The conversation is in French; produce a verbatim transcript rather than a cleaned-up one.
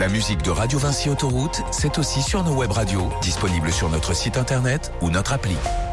La musique de Radio Vinci Autoroute, c'est aussi sur nos web radios, disponibles sur notre site internet ou notre appli.